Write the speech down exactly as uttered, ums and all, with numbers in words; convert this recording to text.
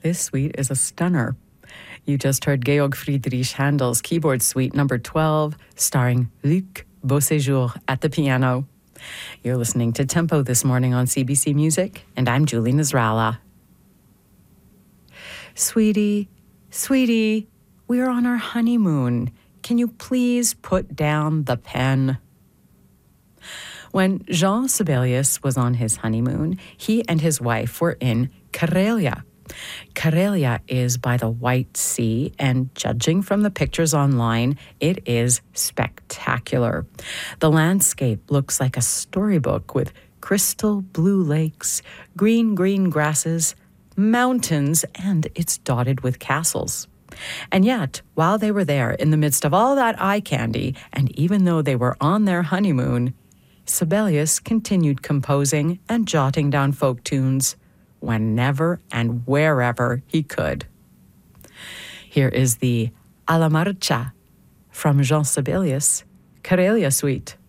This suite is a stunner. You just heard Georg Friedrich Handel's Keyboard Suite number twelve, starring Luc Beauséjour at the piano. You're listening to Tempo this morning on C B C Music, and I'm Julie Nasrallah. Sweetie, sweetie, we're on our honeymoon. Can you please put down the pen? When Jean Sibelius was on his honeymoon, he and his wife were in Karelia. Karelia is by the White Sea, and judging from the pictures online, it is spectacular. The landscape looks like a storybook with crystal blue lakes, green, green grasses, mountains, and it's dotted with castles. And yet, while they were there in the midst of all that eye candy, and even though they were on their honeymoon, Sibelius continued composing and jotting down folk tunes whenever and wherever he could. Here is the Alla Marcia from Jean Sibelius, Karelia Suite.